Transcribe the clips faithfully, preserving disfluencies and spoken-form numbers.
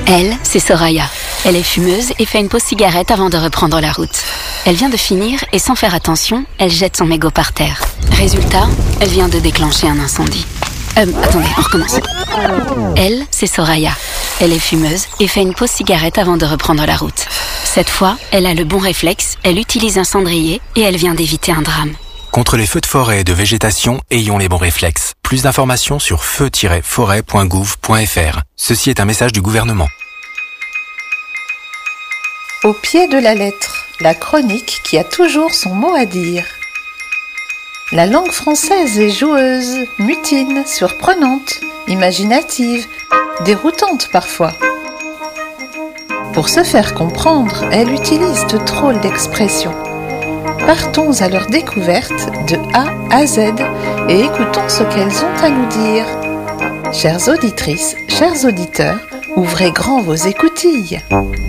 Elle, c'est Soraya. Elle est fumeuse et fait une pause cigarette avant de reprendre la route. Elle vient de finir et sans faire attention, elle jette son mégot par terre. Résultat, elle vient de déclencher un incendie. Euh, attendez, on recommence. Elle, c'est Soraya. Elle est fumeuse et fait une pause cigarette avant de reprendre la route. Cette fois, elle a le bon réflexe, elle utilise un cendrier et elle vient d'éviter un drame. Contre les feux de forêt et de végétation, ayons les bons réflexes. Plus d'informations sur feu tiret forêt point gouv point f r. Ceci est un message du gouvernement. Au pied de la lettre, la chronique qui a toujours son mot à dire. La langue française est joueuse, mutine, surprenante, imaginative, déroutante parfois. Pour se faire comprendre, elle utilise de drôles d'expressions. Partons à leur découverte de A à Z et écoutons ce qu'elles ont à nous dire. Chères auditrices, chers auditeurs, ouvrez grand vos écoutilles.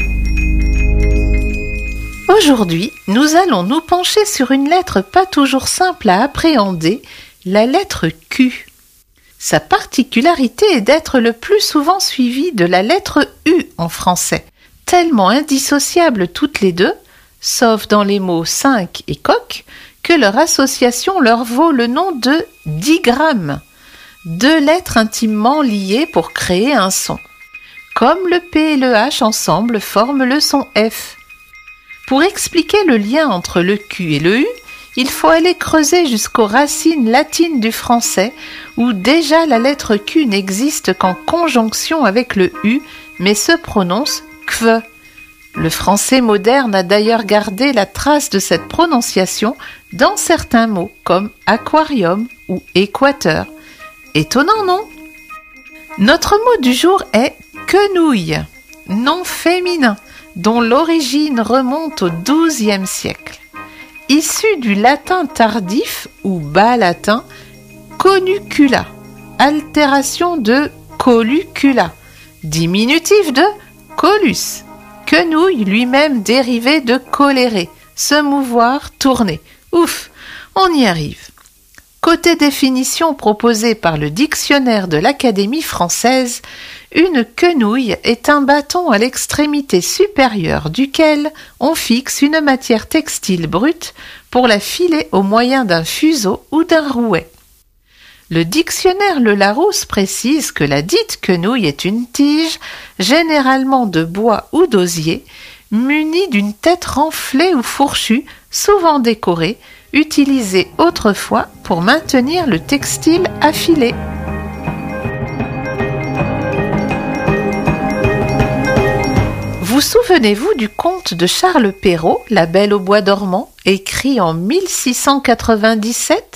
Aujourd'hui, nous allons nous pencher sur une lettre pas toujours simple à appréhender, la lettre Q. Sa particularité est d'être le plus souvent suivie de la lettre U en français, tellement indissociables toutes les deux, sauf dans les mots cinq et coq, que leur association leur vaut le nom de digramme, deux lettres intimement liées pour créer un son. Comme le P et le H ensemble forment le son F. Pour expliquer le lien entre le Q et le U, il faut aller creuser jusqu'aux racines latines du français, où déjà la lettre Q n'existe qu'en conjonction avec le U, mais se prononce kve. Le français moderne a d'ailleurs gardé la trace de cette prononciation dans certains mots comme aquarium ou équateur. Étonnant, non ? Notre mot du jour est quenouille, nom féminin, dont l'origine remonte au douzième siècle. Issu du latin tardif ou bas latin conucula, altération de colucula, diminutif de colus. Quenouille lui-même dérivé de colérer, se mouvoir, tourner. Ouf, on y arrive. Côté définition proposée par le dictionnaire de l'Académie française, une quenouille est un bâton à l'extrémité supérieure duquel on fixe une matière textile brute pour la filer au moyen d'un fuseau ou d'un rouet. Le dictionnaire Le Larousse précise que la dite quenouille est une tige, généralement de bois ou d'osier, munie d'une tête renflée ou fourchue, souvent décorée, utilisée autrefois pour maintenir le textile affilé. Vous souvenez-vous du conte de Charles Perrault, La Belle au bois dormant, écrit en mille six cent quatre-vingt-dix-sept ?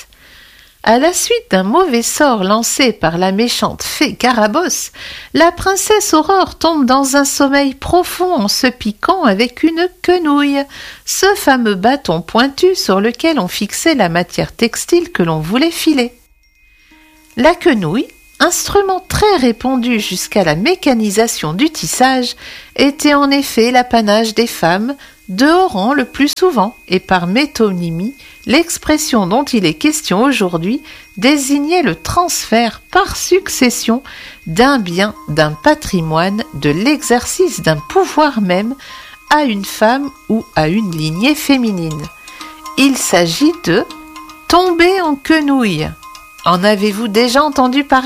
À la suite d'un mauvais sort lancé par la méchante fée Carabosse, la princesse Aurore tombe dans un sommeil profond en se piquant avec une quenouille, ce fameux bâton pointu sur lequel on fixait la matière textile que l'on voulait filer. La quenouille, instrument très répandu jusqu'à la mécanisation du tissage, était en effet l'apanage des femmes, de haut rang le plus souvent, et par métonymie, l'expression dont il est question aujourd'hui désignait le transfert par succession d'un bien, d'un patrimoine, de l'exercice d'un pouvoir même à une femme ou à une lignée féminine. Il s'agit de tomber en quenouille. En avez-vous déjà entendu parler ?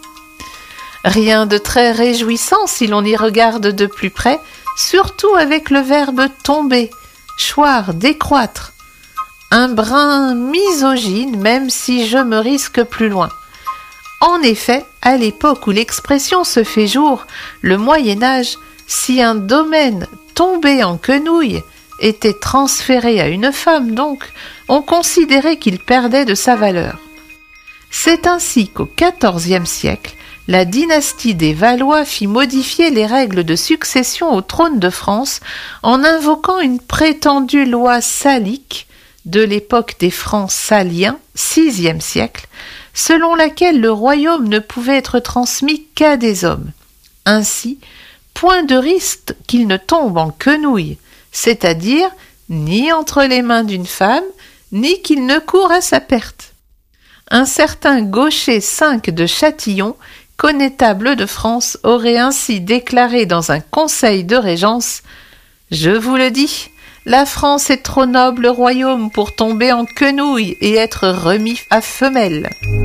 Rien de très réjouissant si l'on y regarde de plus près, surtout avec le verbe tomber, choir, décroître. Un brin misogyne, même si je me risque plus loin. En effet, à l'époque où l'expression se fait jour, le Moyen-Âge, si un domaine tombé en quenouille était transféré à une femme donc, on considérait qu'il perdait de sa valeur. C'est ainsi qu'au quatorzième siècle, la dynastie des Valois fit modifier les règles de succession au trône de France en invoquant une prétendue loi salique de l'époque des Francs saliens, sixième siècle, selon laquelle le royaume ne pouvait être transmis qu'à des hommes. Ainsi, point de risque qu'il ne tombe en quenouille, c'est-à-dire ni entre les mains d'une femme, ni qu'il ne court à sa perte. Un certain Gaucher cinq de Châtillon connétable de France aurait ainsi déclaré dans un conseil de régence « Je vous le dis, la France est trop noble royaume pour tomber en quenouille et être remis à femelle. »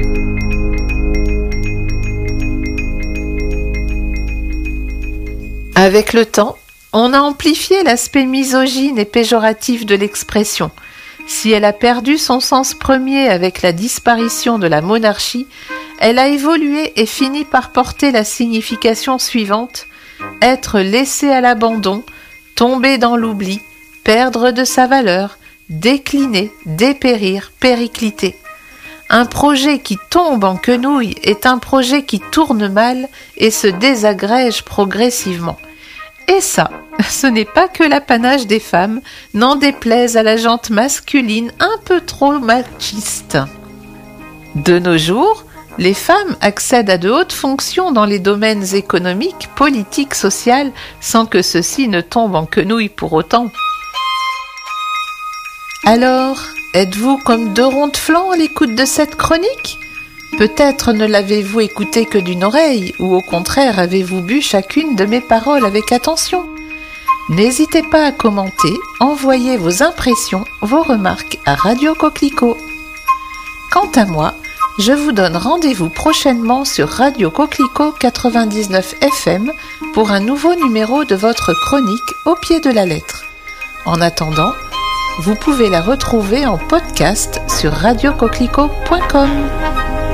Avec le temps, on a amplifié l'aspect misogyne et péjoratif de l'expression. Si elle a perdu son sens premier avec la disparition de la monarchie, elle a évolué et fini par porter la signification suivante: être laissé à l'abandon, tomber dans l'oubli, perdre de sa valeur, décliner, dépérir, péricliter. Un projet qui tombe en quenouille est un projet qui tourne mal et se désagrège progressivement. Et ça, ce n'est pas que l'apanage des femmes, n'en déplaise à la gente masculine un peu trop machiste. De nos jours, les femmes accèdent à de hautes fonctions dans les domaines économiques, politiques, sociaux, sans que ceux-ci ne tombent en quenouille pour autant. Alors, êtes-vous comme deux ronds de flanc à l'écoute de cette chronique ? Peut-être ne l'avez-vous écouté que d'une oreille, ou au contraire avez-vous bu chacune de mes paroles avec attention. N'hésitez pas à commenter, envoyez vos impressions, vos remarques à Radio Coquelicot. Quant à moi, je vous donne rendez-vous prochainement sur Radio Coquelicot quatre-vingt-dix-neuf F M pour un nouveau numéro de votre chronique Au pied de la lettre. En attendant, vous pouvez la retrouver en podcast sur radio coquelicot point com.